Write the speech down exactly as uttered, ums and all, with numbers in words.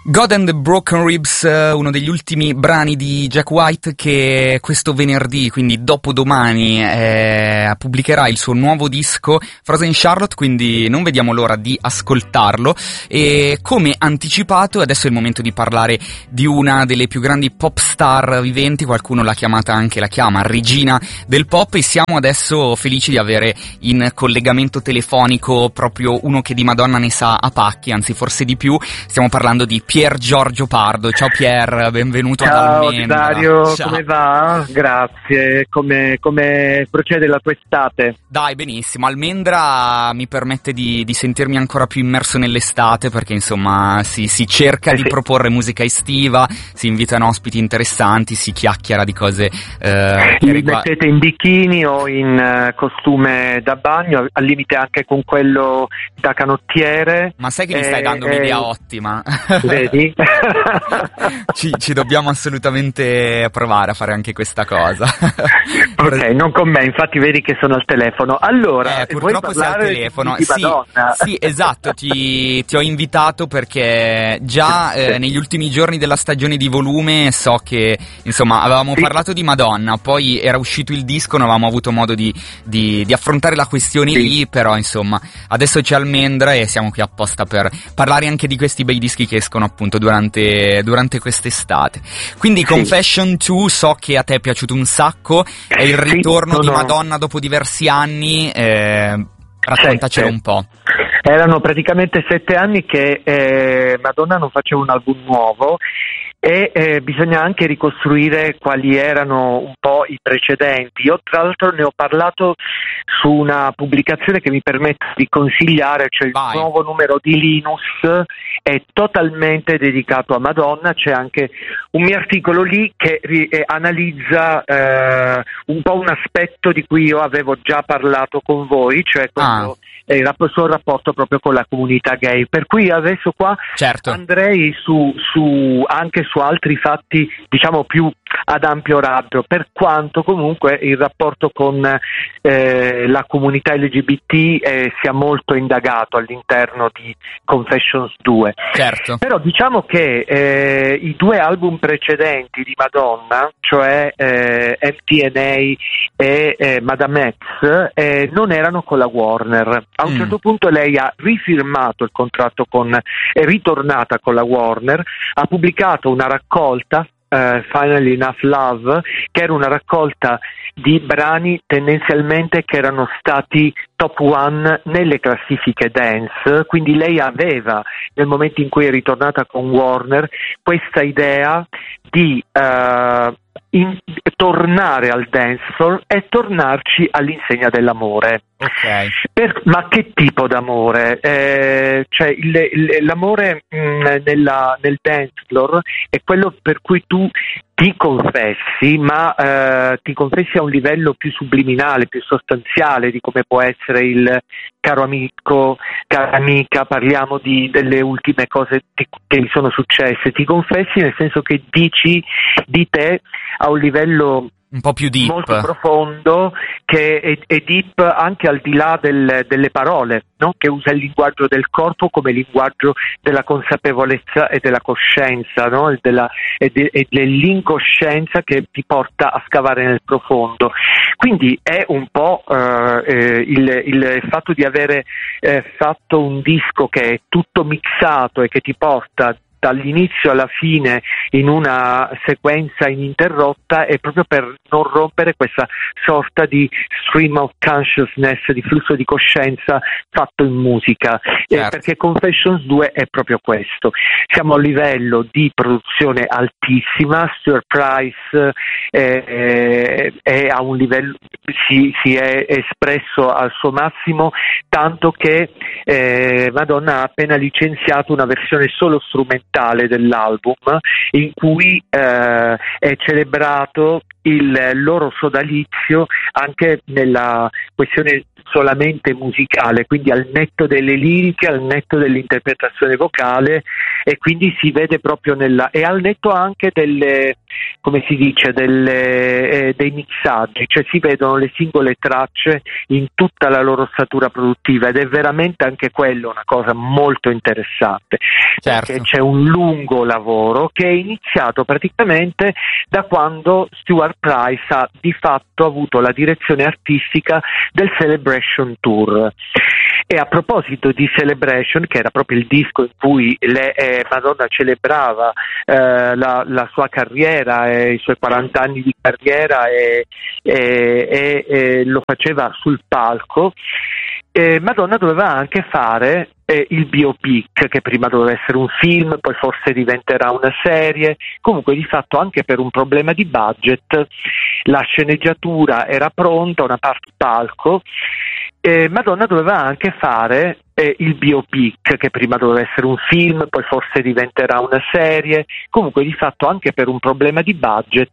God and the Broken Ribs, uno degli ultimi brani di Jack White che questo venerdì, quindi dopodomani, eh, pubblicherà il suo nuovo disco Frozen Charlotte, quindi non vediamo l'ora di ascoltarlo. E come anticipato, adesso è il momento di parlare di una delle più grandi pop star viventi, qualcuno l'ha chiamata anche, la chiama regina del pop, e siamo adesso felici di avere in collegamento telefonico proprio uno che di Madonna ne sa a pacchi, anzi forse di più. Stiamo parlando di Pier Giorgio Pardo. Ciao Pier, benvenuto ad Almendra. Ciao Dario, Ciao. come va? Grazie, come, come procede la tua estate? Dai, benissimo. Almendra mi permette di, di sentirmi ancora più immerso nell'estate, perché insomma si, si cerca eh di sì. proporre musica estiva, si invitano ospiti interessanti, si chiacchiera di cose eh, che Li riguard- mettete in bikini o in uh, costume da bagno, al limite anche con quello da canottiere. Ma sai che mi eh, stai dando eh, un'idea ottima? Vedi? ci, ci dobbiamo assolutamente provare a fare anche questa cosa. Ok, non con me, infatti vedi che sono al telefono. Allora, Eh, purtroppo sei al telefono. Di, di sì, Madonna? sì, esatto, ti, ti ho invitato perché già eh, negli ultimi giorni della stagione di Volume so che, insomma, avevamo Sì. parlato di Madonna, poi era uscito il disco, non avevamo avuto modo di, di, di affrontare la questione Sì. lì, però insomma, adesso c'è Almendra e siamo qui apposta per parlare anche di questi bei dischi che escono appunto durante, durante quest'estate. Quindi Sì. Confession due, so che a te è piaciuto un sacco, è il Sì, ritorno di sono- Madonna dopo diversi anni, eh, raccontacelo Sette. un po'. Erano praticamente sette anni che eh, Madonna non faceva un album nuovo e eh, bisogna anche ricostruire quali erano un po' i precedenti. Io tra l'altro ne ho parlato su una pubblicazione che mi permette di consigliare, cioè il Vai. nuovo numero di Linus, è totalmente dedicato a Madonna. C'è anche un mio articolo lì che ri- eh, analizza eh, un po' un aspetto di cui io avevo già parlato con voi, cioè quello, eh, il rapp- suo rapporto proprio con la comunità gay, per cui adesso qua Certo. andrei su, su anche su altri fatti, diciamo, più ad ampio raggio, per quanto comunque il rapporto con eh, la comunità L G B T eh, sia molto indagato all'interno di Confessions due. Certo. Però diciamo che eh, i due album precedenti di Madonna, cioè eh, M T N A e eh, Madame X, eh, non erano con la Warner. A un Mm. certo punto lei ha rifirmato il contratto con, è ritornata con la Warner, ha pubblicato una raccolta, Uh, Finally Enough Love, che era una raccolta di brani tendenzialmente che erano stati top one nelle classifiche dance, quindi lei aveva, nel momento in cui è ritornata con Warner, questa idea di uh, in, tornare al dancefloor e tornarci all'insegna dell'amore. Ok. Per, ma che tipo d'amore? Eh, cioè il, il, l'amore mh, nella, nel dance floor è quello per cui tu ti confessi, ma eh, ti confessi a un livello più subliminale, più sostanziale di come può essere il caro amico, cara amica, parliamo di, delle ultime cose di, che mi sono successe. Ti confessi nel senso che dici di te a un livello Un po' più deep. molto profondo, che è, è deep anche al di là del, delle parole, no? Che usa il linguaggio del corpo come linguaggio della consapevolezza e della coscienza, no? E, della, e, de, e dell'incoscienza che ti porta a scavare nel profondo. Quindi è un po' eh, il, il fatto di avere eh, fatto un disco che è tutto mixato e che ti porta dall'inizio alla fine in una sequenza ininterrotta, è proprio per non rompere questa sorta di stream of consciousness, di flusso di coscienza fatto in musica. Certo. Eh, perché Confessions due è proprio questo. Siamo a livello di produzione altissima, Stuart Price eh, è a un livello, si, si è espresso al suo massimo, tanto che eh, Madonna ha appena licenziato una versione solo strumentale dell'album, in cui eh, è celebrato il loro sodalizio anche nella questione solamente musicale, quindi al netto delle liriche, al netto dell'interpretazione vocale, e quindi si vede proprio nella, e al netto anche delle, come si dice, delle, eh, dei mixaggi, cioè si vedono le singole tracce in tutta la loro statura produttiva, ed è veramente anche quello una cosa molto interessante, certo. Perché c'è un lungo lavoro che è iniziato praticamente da quando Stuart Price ha di fatto avuto la direzione artistica del Celebration Tour. E a proposito di Celebration, che era proprio il disco in cui le, eh, Madonna celebrava eh, la, la sua carriera e i suoi quaranta anni di carriera, e, e, e, e lo faceva sul palco, eh, Madonna doveva anche fare eh, il biopic, che prima doveva essere un film, poi forse diventerà una serie. Comunque di fatto, anche per un problema di budget, la sceneggiatura era pronta, una parte palco. Eh, Madonna doveva anche fare eh, il biopic, che prima doveva essere un film, poi forse diventerà una serie. Comunque di fatto, anche per un problema di budget,